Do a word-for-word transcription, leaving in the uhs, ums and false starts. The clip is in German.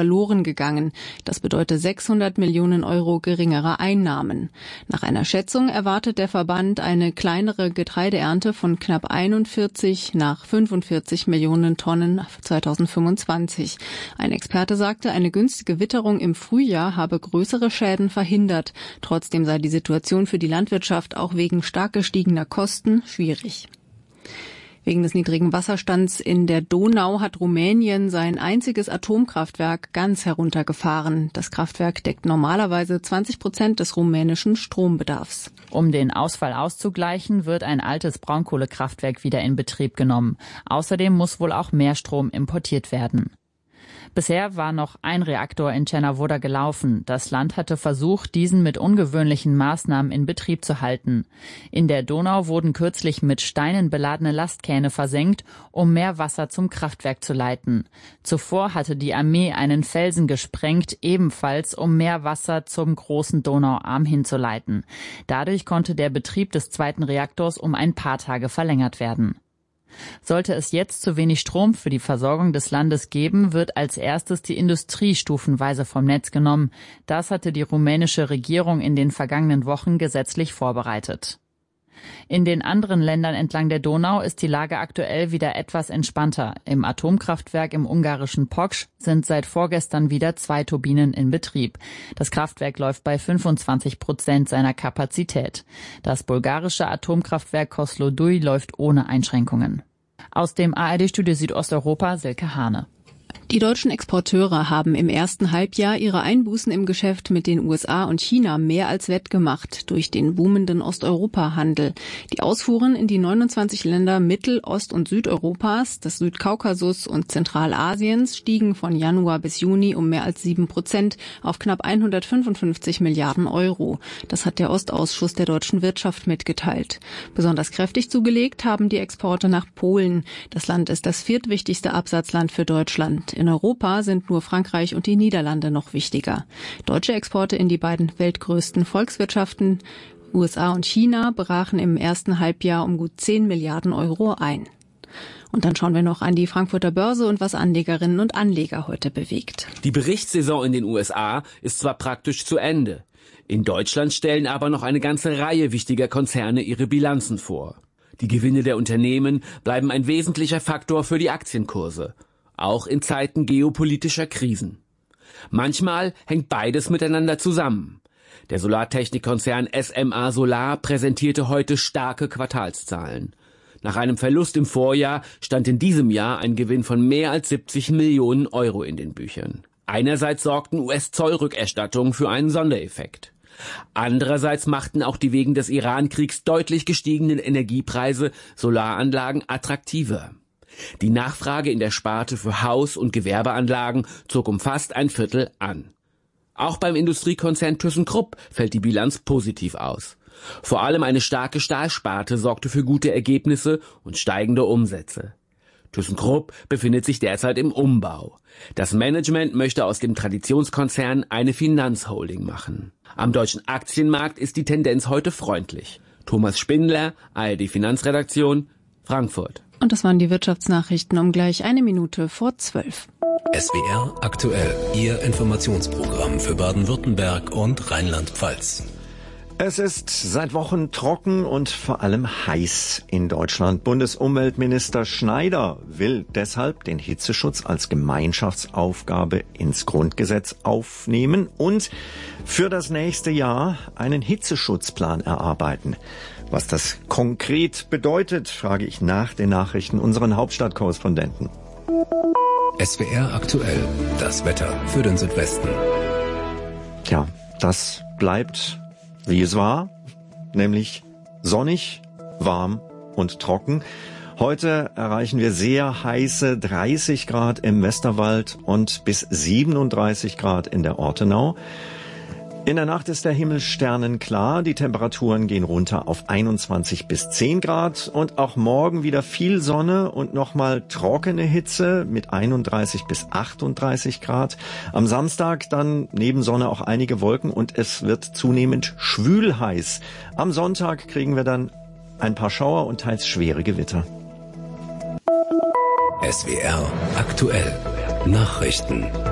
verloren gegangen. Das bedeutet sechshundert Millionen Euro geringere Einnahmen. Nach einer Schätzung erwartet der Verband eine kleinere Getreideernte von knapp einundvierzig nach fünfundvierzig Millionen Tonnen zweitausendfünfundzwanzig. Ein Experte sagte, eine günstige Witterung im Frühjahr habe größere Schäden verhindert. Trotzdem sei die Situation für die Landwirtschaft auch wegen stark gestiegener Kosten schwierig. Wegen des niedrigen Wasserstands in der Donau hat Rumänien sein einziges Atomkraftwerk ganz heruntergefahren. Das Kraftwerk deckt normalerweise zwanzig Prozent des rumänischen Strombedarfs. Um den Ausfall auszugleichen, wird ein altes Braunkohlekraftwerk wieder in Betrieb genommen. Außerdem muss wohl auch mehr Strom importiert werden. Bisher war noch ein Reaktor in Cernavodă gelaufen. Das Land hatte versucht, diesen mit ungewöhnlichen Maßnahmen in Betrieb zu halten. In der Donau wurden kürzlich mit Steinen beladene Lastkähne versenkt, um mehr Wasser zum Kraftwerk zu leiten. Zuvor hatte die Armee einen Felsen gesprengt, ebenfalls um mehr Wasser zum großen Donauarm hinzuleiten. Dadurch konnte der Betrieb des zweiten Reaktors um ein paar Tage verlängert werden. Sollte es jetzt zu wenig Strom für die Versorgung des Landes geben, wird als erstes die Industrie stufenweise vom Netz genommen. Das hatte die rumänische Regierung in den vergangenen Wochen gesetzlich vorbereitet. In den anderen Ländern entlang der Donau ist die Lage aktuell wieder etwas entspannter. Im Atomkraftwerk im ungarischen Poksch sind seit vorgestern wieder zwei Turbinen in Betrieb. Das Kraftwerk läuft bei fünfundzwanzig Prozent seiner Kapazität. Das bulgarische Atomkraftwerk Kozloduy läuft ohne Einschränkungen. Aus dem A R D-Studio Südosteuropa, Silke Hane. Die deutschen Exporteure haben im ersten Halbjahr ihre Einbußen im Geschäft mit den U S A und China mehr als wettgemacht durch den boomenden Osteuropa-Handel. Die Ausfuhren in die neunundzwanzig Länder Mittel-, Ost- und Südeuropas, des Südkaukasus und Zentralasiens stiegen von Januar bis Juni um mehr als sieben Prozent auf knapp hundertfünfundfünfzig Milliarden Euro. Das hat der Ostausschuss der deutschen Wirtschaft mitgeteilt. Besonders kräftig zugelegt haben die Exporte nach Polen. Das Land ist das viertwichtigste Absatzland für Deutschland. In Europa sind nur Frankreich und die Niederlande noch wichtiger. Deutsche Exporte in die beiden weltgrößten Volkswirtschaften, U S A und China, brachen im ersten Halbjahr um gut zehn Milliarden Euro ein. Und dann schauen wir noch an die Frankfurter Börse und was Anlegerinnen und Anleger heute bewegt. Die Berichtssaison in den U S A ist zwar praktisch zu Ende. In Deutschland stellen aber noch eine ganze Reihe wichtiger Konzerne ihre Bilanzen vor. Die Gewinne der Unternehmen bleiben ein wesentlicher Faktor für die Aktienkurse. Auch in Zeiten geopolitischer Krisen. Manchmal hängt beides miteinander zusammen. Der Solartechnikkonzern S M A Solar präsentierte heute starke Quartalszahlen. Nach einem Verlust im Vorjahr stand in diesem Jahr ein Gewinn von mehr als siebzig Millionen Euro in den Büchern. Einerseits sorgten U S-Zollrückerstattungen für einen Sondereffekt. Andererseits machten auch die wegen des Iran-Kriegs deutlich gestiegenen Energiepreise Solaranlagen attraktiver. Die Nachfrage in der Sparte für Haus- und Gewerbeanlagen zog um fast ein Viertel an. Auch beim Industriekonzern ThyssenKrupp fällt die Bilanz positiv aus. Vor allem eine starke Stahlsparte sorgte für gute Ergebnisse und steigende Umsätze. ThyssenKrupp befindet sich derzeit im Umbau. Das Management möchte aus dem Traditionskonzern eine Finanzholding machen. Am deutschen Aktienmarkt ist die Tendenz heute freundlich. Thomas Spindler, A R D Finanzredaktion, Frankfurt. Und das waren die Wirtschaftsnachrichten um gleich eine Minute vor zwölf. S W R aktuell, Ihr Informationsprogramm für Baden-Württemberg und Rheinland-Pfalz. Es ist seit Wochen trocken und vor allem heiß in Deutschland. Bundesumweltminister Schneider will deshalb den Hitzeschutz als Gemeinschaftsaufgabe ins Grundgesetz aufnehmen und für das nächste Jahr einen Hitzeschutzplan erarbeiten. Was das konkret bedeutet, frage ich nach den Nachrichten unseren Hauptstadtkorrespondenten. S W R aktuell, das Wetter für den Südwesten. Tja, das bleibt wie es war, nämlich sonnig, warm und trocken. Heute erreichen wir sehr heiße dreißig Grad im Westerwald und bis siebenunddreißig Grad in der Ortenau. In der Nacht ist der Himmel sternenklar, die Temperaturen gehen runter auf einundzwanzig bis zehn Grad und auch morgen wieder viel Sonne und nochmal trockene Hitze mit einunddreißig bis achtunddreißig Grad. Am Samstag dann neben Sonne auch einige Wolken und es wird zunehmend schwül heiß. Am Sonntag kriegen wir dann ein paar Schauer und teils schwere Gewitter. S W R aktuell Nachrichten.